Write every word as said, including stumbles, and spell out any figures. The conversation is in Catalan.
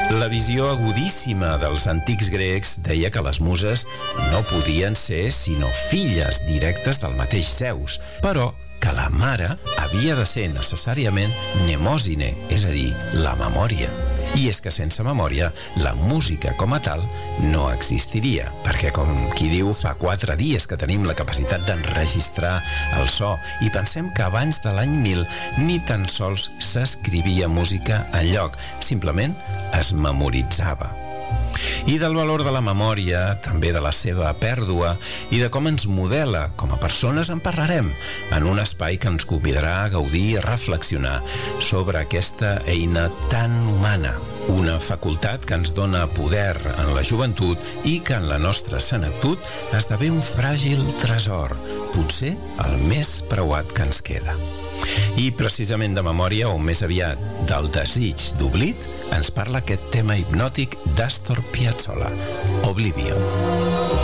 La visió agudíssima dels antics grecs deia que les muses no podien ser sinó filles directes del mateix Zeus, però que la mare havia de ser necessàriament mnemòsine, és a dir, la memòria. I és que sense memòria, la música com a tal no existiria, perquè, com qui diu, fa quatre dies que tenim la capacitat d'enregistrar el so, i pensem que abans de l'any mil ni tan sols s'escrivia música enlloc, simplement es memoritzava. I del valor de la memòria, també de la seva pèrdua i de com ens modela com a persones en parlarem en un espai que ens convidarà a gaudir i a reflexionar sobre aquesta eina tan humana, una facultat que ens dona poder en la joventut i que en la nostra senectut esdevé un fràgil tresor, potser el més preuat que ens queda. I precisament de memòria, o més aviat del desig d'oblit, ens parla aquest tema hipnòtic d'Astor Piazzolla, Oblivion.